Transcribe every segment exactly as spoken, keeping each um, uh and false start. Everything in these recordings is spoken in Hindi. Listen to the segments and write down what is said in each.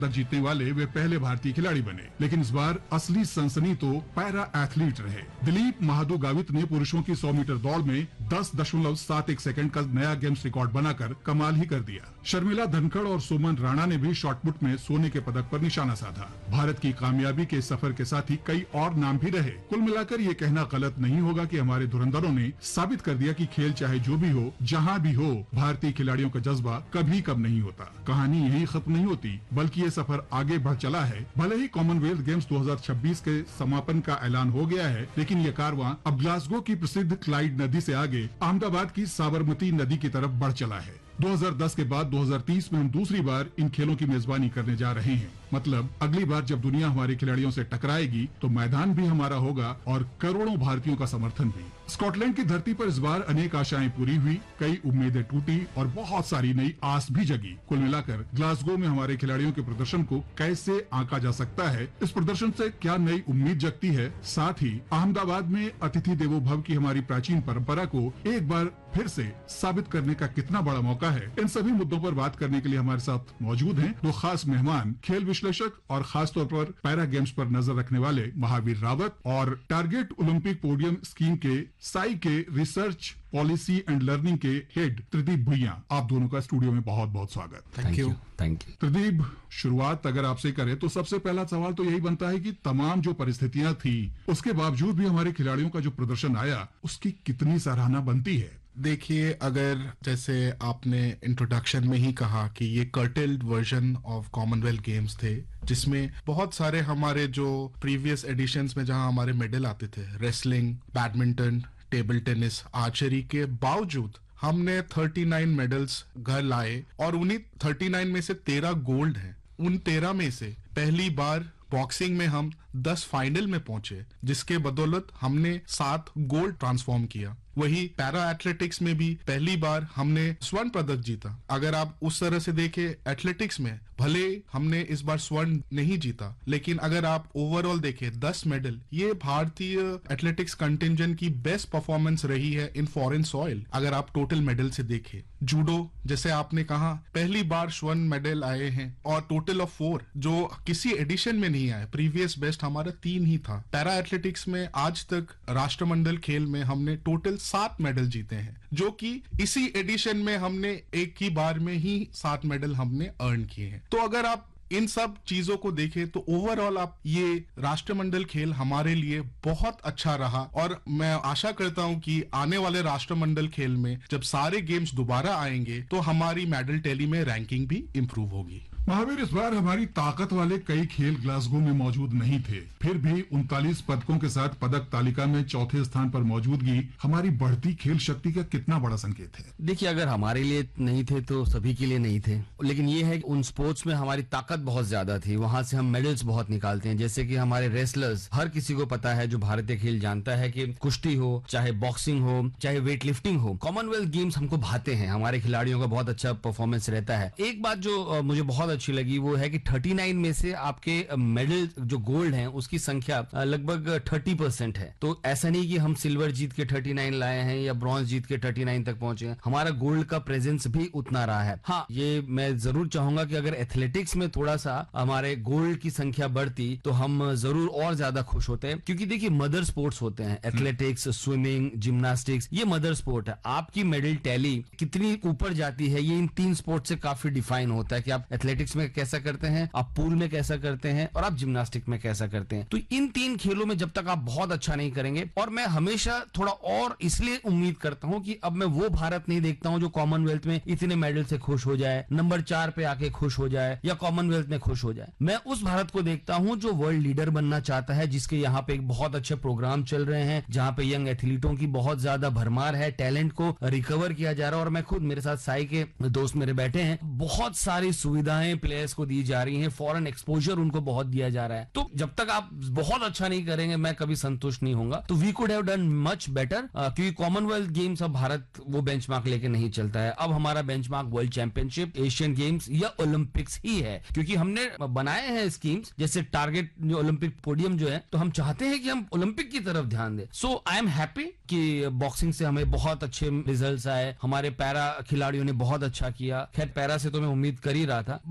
पदक जीतने वाले वे पहले भारतीय खिलाड़ी बने। लेकिन इस बार असली सनसनी तो पैरा एथलीट रहे। दिलीप महादू गावित ने पुरुषों की सौ मीटर दौड़ में दस दशमलव सात एक सेकंड का नया गेम्स रिकॉर्ड बनाकर कमाल ही कर दिया। शर्मिला धनखड़ और सुमन राणा ने भी शॉटपुट में सोने के पदक पर निशाना साधा। भारत की कामयाबी के सफर के साथ ही कई और नाम भी रहे। कुल मिलाकर ये कहना गलत नहीं होगा कि हमारे धुरंधरों ने साबित कर दिया कि खेल चाहे जो भी हो, जहां भी हो, भारतीय खिलाड़ियों का जज्बा कभी कम नहीं होता। कहानी यही खत्म नहीं होती, बल्कि ये सफर आगे बढ़ चला है। भले ही कॉमनवेल्थ गेम्स दो हज़ार छब्बीस के समापन का ऐलान हो गया है, लेकिन ये कारवां अब ग्लासगो की प्रसिद्ध क्लाइड नदी से आगे अहमदाबाद की साबरमती नदी की तरफ बढ़ चला है। दो हज़ार दस के बाद दो हज़ार तीस में हम दूसरी बार इन खेलों की मेजबानी करने जा रहे हैं। मतलब अगली बार जब दुनिया हमारे खिलाड़ियों से टकराएगी तो मैदान भी हमारा होगा और करोड़ों भारतीयों का समर्थन भी। स्कॉटलैंड की धरती पर इस बार अनेक आशाएं पूरी हुई, कई उम्मीदें टूटी और बहुत सारी नई आस भी जगी। कुल मिलाकर ग्लासगो में हमारे खिलाड़ियों के प्रदर्शन को कैसे आंका जा सकता है, इस प्रदर्शन से क्या नई उम्मीद जगती है, साथ ही अहमदाबाद में अतिथि देवो भव की हमारी प्राचीन परंपरा को एक बार फिर से साबित करने का कितना बड़ा मौका है। इन सभी मुद्दों पर बात करने के लिए हमारे साथ मौजूद हैं दो खास मेहमान, खेल विश्लेषक और खास तौर पर पैरा गेम्स पर नजर रखने वाले महावीर रावत और टारगेट ओलंपिक पोडियम स्कीम के साई के रिसर्च पॉलिसी एंड लर्निंग के हेड त्रिदीप भुइयां। आप दोनों का स्टूडियो में बहुत बहुत स्वागत। Thank you thank you Tridip, शुरुआत अगर आपसे करें तो सबसे पहला सवाल तो यही बनता है कि तमाम जो परिस्थितियां थी उसके बावजूद भी हमारे खिलाड़ियों का जो प्रदर्शन आया उसकी कितनी सराहना बनती है। देखिए, अगर जैसे आपने इंट्रोडक्शन में ही कहा कि ये curtailed version of Commonwealth games थे, जिसमें बहुत सारे हमारे जो प्रीवियस एडिशंस में जहां हमारे मेडल आते थे, wrestling, badminton, table tennis, archery के बावजूद हमने उनतालीस मेडल्स घर लाए और उन्हीं उनतालीस में से तेरह गोल्ड हैं। उन तेरह में से पहली बार बॉक्सिंग में हम दस फाइनल में पहुंचे, जिसके बदौलत हमने सात गोल्ड ट्रांसफॉर्म किया। वही पैरा एथलेटिक्स में भी पहली बार हमने स्वर्ण पदक जीता। अगर आप उस तरह से देखें, एथलेटिक्स में भले हमने इस बार स्वर्ण नहीं जीता, लेकिन अगर आप ओवरऑल देखें दस मेडल, ये भारतीय एथलेटिक्स कंटिंजेंट की बेस्ट परफॉर्मेंस रही है इन फॉरेन सॉइल। अगर आप टोटल मेडल से देखें, जूडो जैसे आपने कहा पहली बार स्वर्ण मेडल आए हैं और टोटल ऑफ फोर, जो किसी एडिशन में नहीं आए। प्रीवियस बेस्ट हमारा तीन ही था। पैरा एथलेटिक्स में आज तक राष्ट्रमंडल खेल में हमने टोटल सात मेडल जीते हैं, जो कि इसी एडिशन में हमने एक ही बार में ही सात मेडल हमने अर्न किए हैं। तो अगर आप इन सब चीजों को देखें तो ओवरऑल आप ये राष्ट्रमंडल खेल हमारे लिए बहुत अच्छा रहा और मैं आशा करता हूं कि आने वाले राष्ट्रमंडल खेल में जब सारे गेम्स दोबारा आएंगे तो हमारी मेडल टैली में रैंकिंग भी इंप्रूव होगी। महावीर, इस बार हमारी ताकत वाले कई खेल ग्लासगो में मौजूद नहीं थे, फिर भी उनतालीस पदकों के साथ पदक तालिका में चौथे स्थान पर मौजूदगी हमारी बढ़ती खेल शक्ति का कितना बड़ा संकेत है। देखिए, अगर हमारे लिए नहीं थे तो सभी के लिए नहीं थे, लेकिन ये है कि उन स्पोर्ट्स में हमारी ताकत बहुत ज्यादा थी, वहां से हम मेडल्स बहुत निकालते हैं। जैसे कि हमारे रेसलर्स, हर किसी को पता है जो भारतीय खेल जानता है कि कुश्ती हो, चाहे बॉक्सिंग हो, चाहे वेट लिफ्टिंग हो, कॉमनवेल्थ गेम्स हमको भाते हैं। हमारे खिलाड़ियों का बहुत अच्छा परफॉर्मेंस रहता है। एक बात जो मुझे बहुत अच्छी लगी वो है कि उनतालीस में से आपके मेडल जो गोल्ड हैं उसकी संख्या लगभग तीस परसेंट है। तो ऐसा नहीं कि हम सिल्वर जीत के उनतालीस लाए हैं या ब्रॉन्ज जीत के उनतालीस तक पहुंचे हैं, हमारा गोल्ड का प्रेजेंस भी उतना रहा है। हाँ, ये मैं जरूर चाहूंगा कि अगर एथलेटिक्स में थोड़ा सा हमारे गोल्ड की संख्या बढ़ती तो हम जरूर और ज्यादा खुश होते हैं, क्योंकि देखिए मदर स्पोर्ट्स होते हैं, एथलेटिक्स, स्विमिंग, जिम्नास्टिक्स, ये मदर स्पोर्ट है। आपकी मेडल टैली कितनी ऊपर जाती है ये इन तीन स्पोर्ट से काफी डिफाइन होता है कि आप एथलेटिक्स में कैसा करते हैं, आप पूल में कैसा करते हैं और आप जिम्नास्टिक में कैसा करते हैं। तो इन तीन खेलों में जब तक आप बहुत अच्छा नहीं करेंगे, और मैं हमेशा थोड़ा और इसलिए उम्मीद करता हूं कि अब मैं वो भारत नहीं देखता हूं जो कॉमनवेल्थ में इतने मेडल से खुश हो जाए, नंबर चार पे आके खुश हो जाए या कॉमनवेल्थ में खुश हो जाए। मैं उस भारत को देखता हूं जो वर्ल्ड लीडर बनना चाहता है, जिसके यहाँ पे एक बहुत अच्छे प्रोग्राम चल रहे हैं, जहां पे यंग एथलीटों की बहुत ज्यादा भरमार है, टैलेंट को रिकवर किया जा रहा है। और मैं खुद, मेरे साथ साई के दोस्त मेरे बैठे हैं, बहुत सारी सुविधाएं प्लेयर्स को दी जा रही हैं, फॉरेन एक्सपोजर उनको बहुत दिया जा रहा है। तो जब तक आप बहुत अच्छा नहीं करेंगे मैं कभी संतुष्ट नहीं होऊंगा। तो we could have done much better, क्योंकि कॉमनवेल्थ गेम्स अब भारत वो बेंचमार्क लेके नहीं चलता है। अब हमारा benchmark world championship, Asian games या ओलंपिक्स ही है, क्योंकि हमने बनाए हैं स्कीम्स जैसे टारगेट जो ओलंपिक पोडियम जो है, तो हम चाहते हैं कि हम ओलंपिक की तरफ ध्यान दें। सो आई एम हैप्पी कि बॉक्सिंग से हमें बहुत अच्छे रिजल्ट्स आए, हमारे पैरा खिलाड़ियों ने बहुत अच्छा किया। खैर पैरा से तो मैं उम्मीद कर ही रहा था, but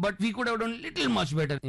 but we could have done little much better.